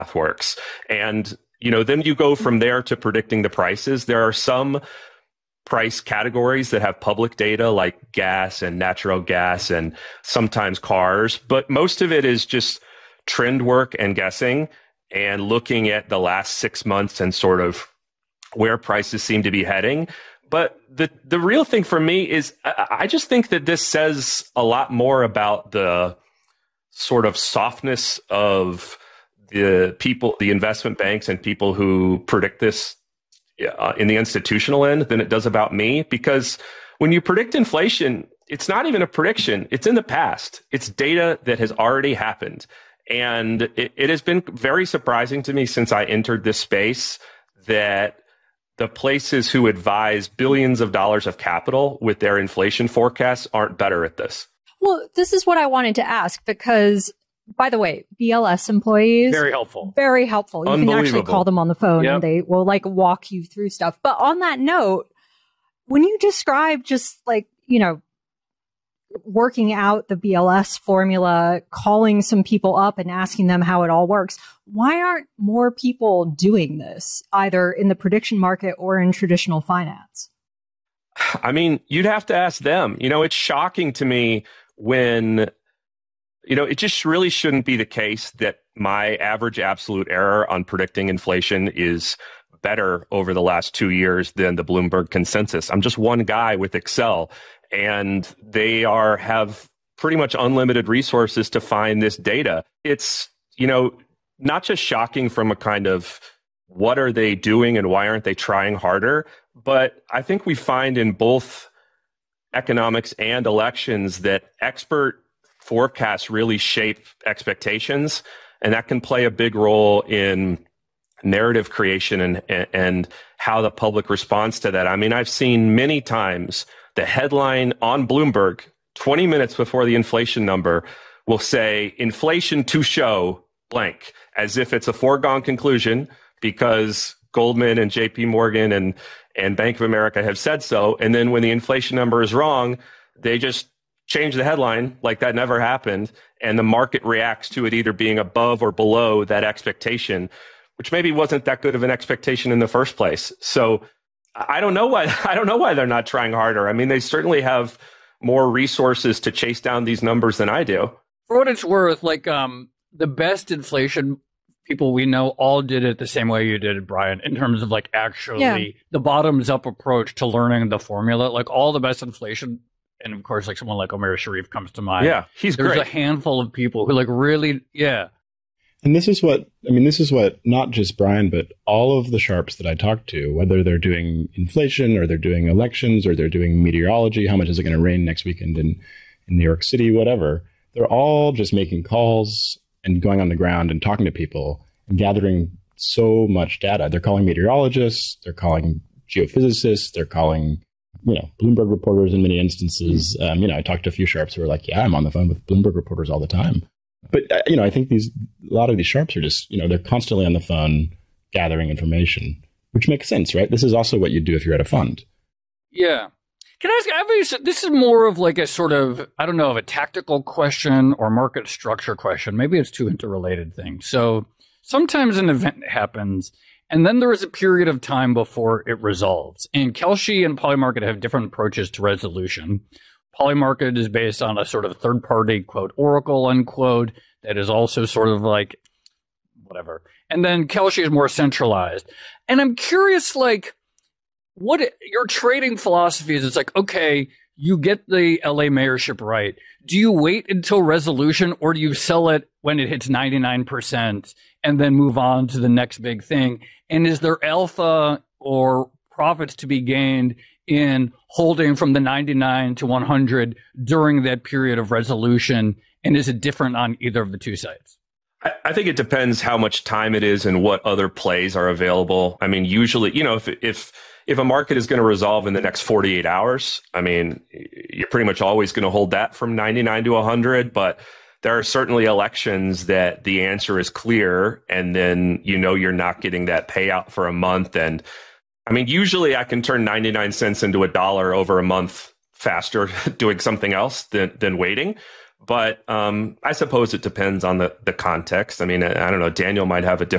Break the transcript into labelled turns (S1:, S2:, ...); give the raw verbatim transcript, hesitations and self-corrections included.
S1: works. And, you know, then you go from there to predicting the prices. There are some price categories that have public data like gas and natural gas and sometimes cars, but most of it is just trend work and guessing and looking at the last six months and sort of where prices seem to be heading. But the, the real thing for me is I, I just think that this says a lot more about the sort of softness of the people, the investment banks and people who predict this uh, in the institutional end than it does about me. Because when you predict inflation, it's not even a prediction. It's in the past. It's data that has already happened. And it, it has been very surprising to me since I entered this space that the places who advise billions of dollars of capital with their inflation forecasts aren't better at this.
S2: Well, this is what I wanted to ask because, by the way, B L S employees.
S3: Very helpful.
S2: Very helpful. You can actually call them on the phone
S3: yep.
S2: and they will like walk you through stuff. But on that note, when you describe just like, you know, working out the B L S formula, calling some people up and asking them how it all works, why aren't more people doing this, either in the prediction market or in traditional finance?
S1: I mean, you'd have to ask them. You know, it's shocking to me when, you know, it just really shouldn't be the case that my average absolute error on predicting inflation is better over the last two years than the Bloomberg consensus. I'm just one guy with Excel, and they are have pretty much unlimited resources to find this data. It's, you know, not just shocking from a kind of what are they doing and why aren't they trying harder, but I think we find in both economics and elections that expert forecasts really shape expectations, and that can play a big role in narrative creation and, and how the public responds to that. I mean, I've seen many times the headline on Bloomberg, twenty minutes before the inflation number, will say inflation to show blank, as if it's a foregone conclusion because Goldman and J P Morgan and, and Bank of America have said so. And then when the inflation number is wrong, they just change the headline like that never happened. And the market reacts to it either being above or below that expectation, which maybe wasn't that good of an expectation in the first place. So I don't know why, I don't know why they're not trying harder. I mean, they certainly have more resources to chase down these numbers than I do.
S3: For what it's worth, like um, the best inflation people we know all did it the same way you did it, Brian, in terms of like actually yeah. the bottoms up approach to learning the formula. Like all the best inflation, and of course, like someone like Omer Sharif comes to mind.
S1: Yeah, he's
S3: There's
S1: great.
S3: There's a handful of people who like really, yeah.
S4: And this is what, I mean, this is what not just Brian, but all of the sharps that I talk to, whether they're doing inflation or they're doing elections or they're doing meteorology, how much is it going to rain next weekend in, in New York City, whatever, they're all just making calls and going on the ground and talking to people and gathering so much data. They're calling meteorologists, they're calling geophysicists, they're calling, you know, Bloomberg reporters in many instances. Um, you know, I talked to a few sharps who are like, yeah, I'm on the phone with Bloomberg reporters all the time. But, uh, you know, I think these, a lot of these sharps are just, you know, they're constantly on the phone gathering information, which makes sense, right? This is also what you do if you're at a fund.
S3: Yeah. Can I ask, obviously, this is more of like a sort of, I don't know, of a tactical question or market structure question. Maybe it's two interrelated things. So sometimes an event happens and then there is a period of time before it resolves. And Kalshi and Polymarket have different approaches to resolution. Polymarket is based on a sort of third-party, quote, oracle, unquote, that is also sort of like, whatever. And then Kalshi is more centralized. And I'm curious, like, what your trading philosophy is. It's like, okay, you get the L A mayorship right. Do you wait until resolution or do you sell it when it hits ninety-nine percent and then move on to the next big thing? And is there alpha or profits to be gained in holding from the ninety-nine to one hundred during that period of resolution? And is it different on either of the two sides?
S1: I, I think it depends how much time it is and what other plays are available. I mean, usually, you know, if if if a market is going to resolve in the next forty-eight hours, I mean, you're pretty much always going to hold that from ninety-nine to one hundred. But there are certainly elections that the answer is clear, and then, you know, you're not getting that payout for a month. And I mean, usually I can turn ninety-nine cents into a dollar over a month faster doing something else than, than waiting. But um, I suppose it depends on the, the context. I mean, I, I don't know. Daniel might have a different